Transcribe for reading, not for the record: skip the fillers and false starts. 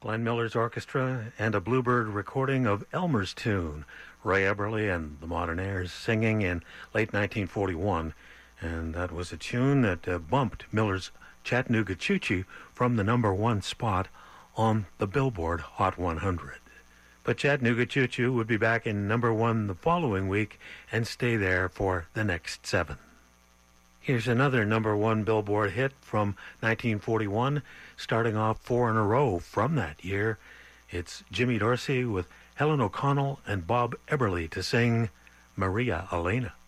Glenn Miller's orchestra, and a Bluebird recording of Elmer's tune, Ray Eberly and the Modernaires singing in late 1941, and that was a tune that bumped Miller's Chattanooga Choo Choo from the #1 spot on the Billboard Hot 100. But Chattanooga Choo Choo would be back in #1 the following week and stay there for the next 7. Here's another #1 Billboard hit from 1941, starting off 4 in a row from that year. It's Jimmy Dorsey with Helen O'Connell and Bob Eberly to sing Maria Elena.